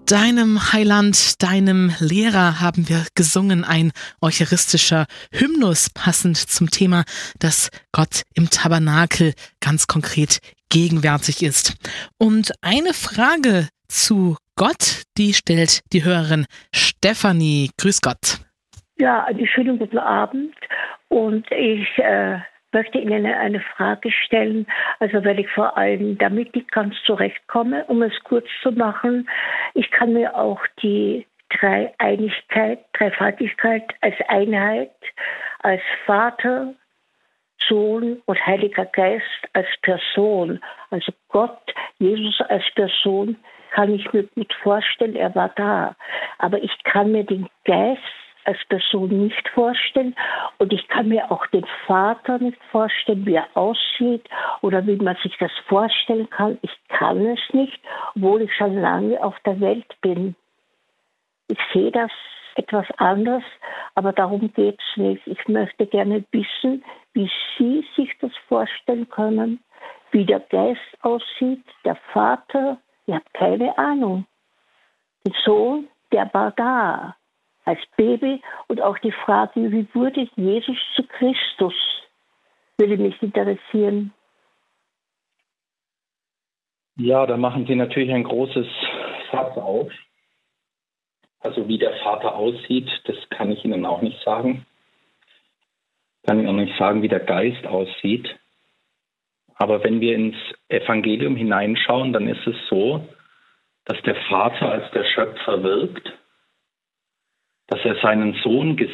deinem Heiland, deinem Lehrer haben wir gesungen, ein eucharistischer Hymnus passend zum Thema, dass Gott im Tabernakel ganz konkret gegenwärtig ist. Und eine Frage zu Gott, die stellt die Hörerin Stefanie. Grüß Gott. Ja, einen schönen guten Abend und ich möchte Ihnen eine Frage stellen, also weil ich vor allem damit nicht ganz zurechtkomme, um es kurz zu machen. Ich kann mir auch die Dreifaltigkeit als Einheit, als Vater, Sohn und Heiliger Geist als Person, also Gott, Jesus als Person, kann ich mir gut vorstellen, er war da. Aber ich kann mir den Geist als Person nicht vorstellen und ich kann mir auch den Vater nicht vorstellen, wie er aussieht oder wie man sich das vorstellen kann. Ich kann es nicht, obwohl ich schon lange auf der Welt bin. Ich sehe das etwas anders, aber darum geht es nicht. Ich möchte gerne wissen, wie Sie sich das vorstellen können, wie der Geist aussieht, der Vater, ich habe keine Ahnung. Der Sohn, der war da als Baby und auch die Frage, wie wurde Jesus zu Christus, würde mich interessieren. Ja, da machen Sie natürlich ein großes Fass auf. Also wie der Vater aussieht, das kann ich Ihnen auch nicht sagen. Ich kann Ihnen auch nicht sagen, wie der Geist aussieht. Aber wenn wir ins Evangelium hineinschauen, dann ist es so, dass der Vater als der Schöpfer wirkt, dass er seinen Sohn